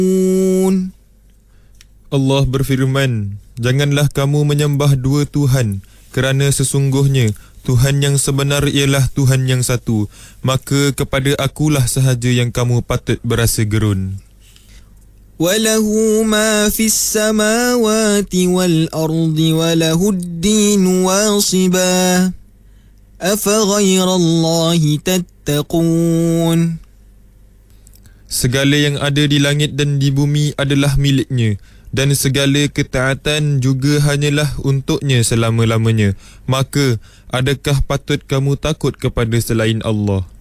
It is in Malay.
Allah berfirman, janganlah kamu menyembah dua Tuhan, kerana sesungguhnya Tuhan yang sebenar ialah Tuhan yang satu, maka kepada akulah sahaja yang kamu patut berasa gerun. وَلَهُ مَا فِي السَّمَاوَاتِ وَالْأَرْضِ وَلَهُ الدِّينُ وَاصِبًا أَفَغَيْرَ اللَّهِ تَتَّقُونَ. Segala yang ada di langit dan di bumi adalah miliknya, dan segala ketaatan juga hanyalah untuknya selama-lamanya. Maka, adakah patut kamu takut kepada selain Allah?